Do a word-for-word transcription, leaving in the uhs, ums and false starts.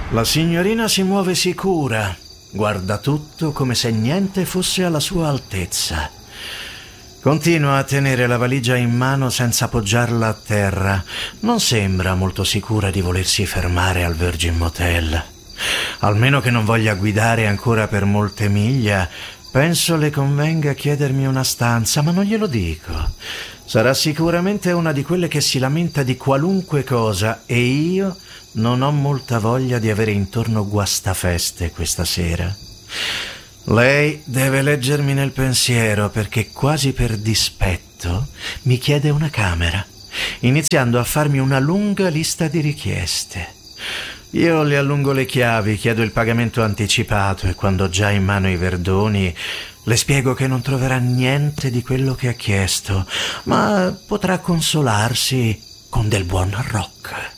La signorina si muove sicura, guarda tutto come se niente fosse alla sua altezza. Continua a tenere la valigia in mano senza appoggiarla a terra. Non sembra molto sicura di volersi fermare al Virgin Motel. Almeno che non voglia guidare ancora per molte miglia, penso le convenga chiedermi una stanza, ma non glielo dico. Sarà sicuramente una di quelle che si lamenta di qualunque cosa e io non ho molta voglia di avere intorno guastafeste questa sera. Lei deve leggermi nel pensiero perché quasi per dispetto mi chiede una camera, iniziando a farmi una lunga lista di richieste. Io le allungo le chiavi, chiedo il pagamento anticipato e quando ho già in mano i verdoni le spiego che non troverà niente di quello che ha chiesto, ma potrà consolarsi con del buon rock.